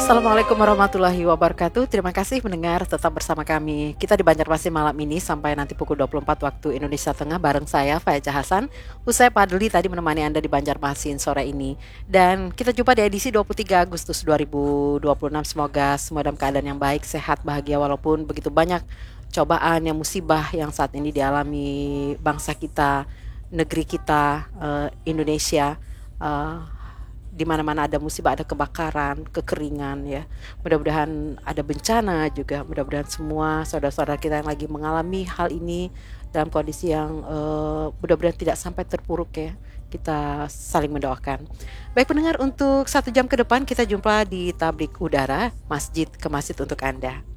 Assalamualaikum warahmatullahi wabarakatuh. Terima kasih mendengar, tetap bersama kami. Kita di Banjarmasin malam ini sampai nanti pukul 24 waktu Indonesia Tengah bareng saya, Faeja Hasan. Usai Pak Deli tadi menemani Anda di Banjarmasin sore ini. Dan kita jumpa di edisi 23 Agustus 2026. Semoga semua dalam keadaan yang baik, sehat, bahagia walaupun begitu banyak cobaan yang musibah yang saat ini dialami bangsa kita, negeri kita, Indonesia. Eh, di mana-mana ada musibah, ada kebakaran, kekeringan ya. Mudah-mudahan ada bencana juga. Mudah-mudahan semua saudara-saudara kita yang lagi mengalami hal ini dalam kondisi yang mudah-mudahan tidak sampai terpuruk ya. Kita saling mendoakan. Baik pendengar, untuk 1 jam ke depan kita jumpa di Tablik Udara, Masjid ke Masjid untuk Anda.